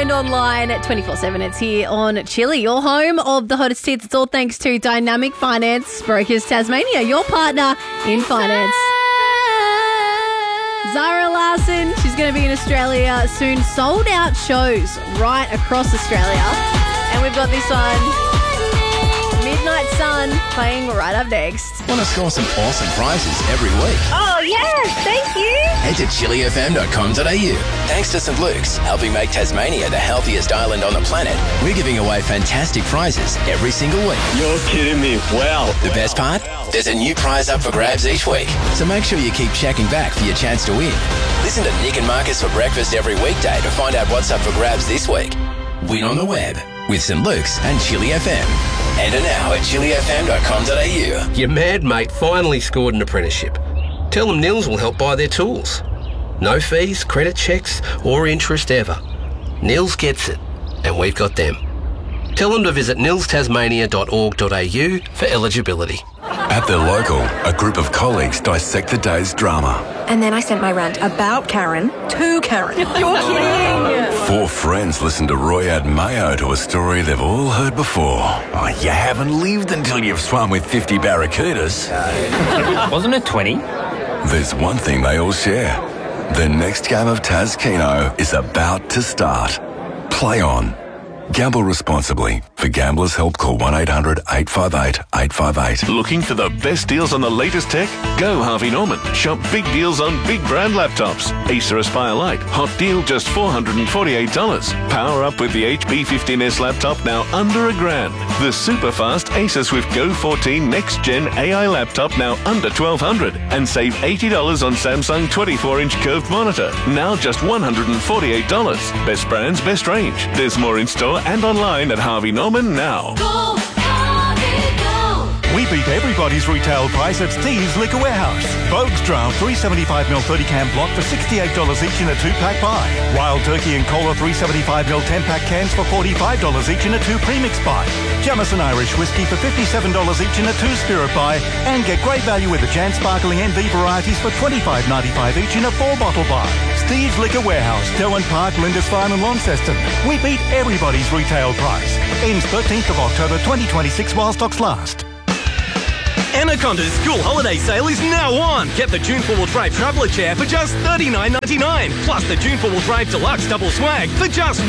and online at 24/7. It's here on Chili, your home of the hottest hits. It's all thanks to Dynamic Finance Brokers Tasmania, your partner in finance. Zara Larsson, she's going to be in Australia soon. Sold out shows right across Australia. And we've got this one, Midnight Sun, playing right up next. Want to score some awesome prizes every week? Oh, yes, thank you. Head to chilifm.com.au. Thanks to St. Luke's, helping make Tasmania the healthiest island on the planet, we're giving away fantastic prizes every single week. You're kidding me. Wow. The best part? There's a new prize up for grabs each week. So make sure you keep checking back for your chance to win. Listen to Nick and Marcus for breakfast every weekday to find out what's up for grabs this week. Win on the web with St. Luke's and Chili FM. Enter now at chilifm.com.au. Your mad mate finally scored an apprenticeship. Tell them Nils will help buy their tools. No fees, credit checks, or interest ever. Nils gets it, and we've got them. Tell them to visit nilstasmania.org.au for eligibility. At the local, a group of colleagues dissect the day's drama. And then I sent my rant about Karen to Karen. You're kidding! 4 friends listen to Roy add mayo to a story they've all heard before. Oh, you haven't lived until you've swum with 50 barracudas. Wasn't it 20? There's one thing they all share. The next game of Taz Keno is about to start. Play on. Gamble responsibly. For Gamblers' Help, call 1-800-858-858. Looking for the best deals on the latest tech? Go Harvey Norman. Shop big deals on big brand laptops. Acer Aspire Lite. Hot deal, just $448. Power up with the HP 15S laptop, now under $1,000. The super fast Acer Swift Go 14 Next Gen AI laptop, now under $1,200. And save $80 on Samsung 24-inch curved monitor, now just $148. Best brands, best range. There's more in store and online at Harvey Norman now. Go, Harvey, go. We beat everybody's retail price at Steve's Liquor Warehouse. Bogue's Draft 375ml 30-can block for $68 each in a 2-pack buy. Wild Turkey and Cola 375ml 10-pack cans for $45 each in a 2 premix buy. Jameson Irish Whiskey for $57 each in a 2 spirit buy. And get great value with the Jan Sparkling NV varieties for $25.95 each in a 4-bottle buy. Steve's Liquor Warehouse, Derwent Park, Lindisfarne and Launceston. We beat everybody's retail price. Ends 13th of October 2026 while stocks last. Anaconda's school holiday sale is now on. Get the June 4-wheel drive traveller chair for just $39.99. Plus the June 4-wheel drive deluxe double swag for just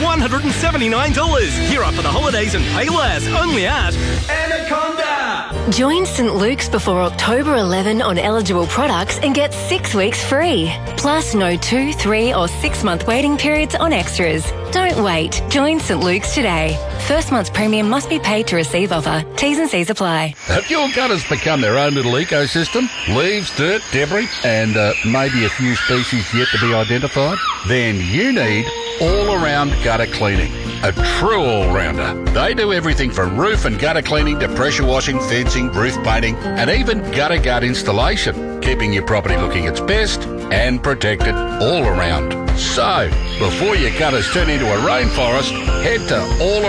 $179. Gear up for the holidays and pay less. Only at Anaconda. Join St. Luke's before October 11 on eligible products and get 6 weeks free. Plus no 2, 3 or 6 month waiting periods on extras. Don't wait. Join St. Luke's today. First month's premium must be paid to receive offer. T's and C's apply. Have your gutters become their own little ecosystem? Leaves, dirt, debris, and maybe a few species yet to be identified? Then you need all-around gutter cleaning. A true all-rounder. They do everything from roof and gutter cleaning to pressure washing, fencing, roof painting, and even gutter guard installation, keeping your property looking its best and protected all around. So, before your gutters turn into a rainforest, head to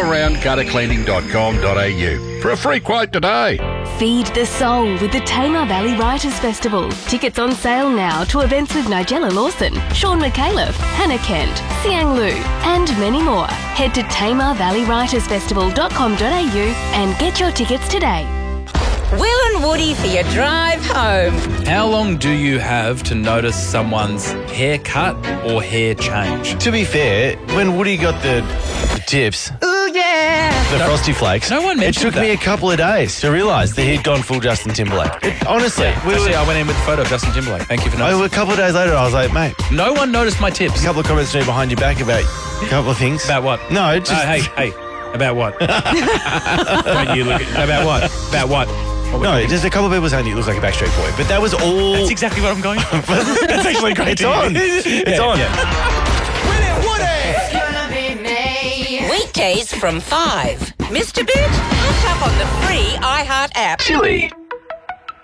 allaroundguttercleaning.com.au for a free quote today. Feed the soul with the Tamar Valley Writers Festival. Tickets on sale now to events with Nigella Lawson, Sean McAuliffe, Hannah Kent, Siang Lu, and many more. Head to tamarvalleywritersfestival.com.au and get your tickets today. Will and Woody for your drive home. How long do you have to notice someone's haircut or hair change? To be fair, when Woody got the tips, Ooh, yeah. the Frosty Flakes, no one mentioned it took me a couple of days to realise that he'd gone full Justin Timberlake. Honestly. I went in with a photo of Justin Timberlake. Thank you for noticing. A couple of days later, I was like, mate. No one noticed my tips. A couple of comments to me behind your back about a couple of things. About what? No, just... hey. About what? Don't you look at... About what? About what? No, there's a couple of people saying you look like a Backstreet Boy, but that was all... That's exactly what I'm going for. That's actually great. It's on. It's on. Will it, Woody? It's gonna be me. Weekdays from 5. Mr. Bit, hook up on the free iHeart app. Chili.